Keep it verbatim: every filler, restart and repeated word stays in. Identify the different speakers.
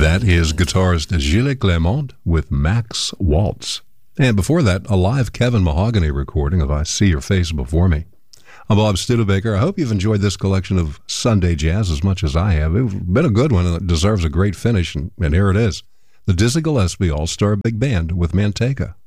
Speaker 1: That is guitarist Gilles Clement with Max Waltz. And before that, a live Kevin Mahogany recording of I See Your Face Before Me. I'm Bob Studebaker. I hope you've enjoyed this collection of Sunday jazz as much as I have. It's been a good one and it deserves a great finish, and, and here it is. The Dizzy Gillespie All-Star Big Band with Manteca.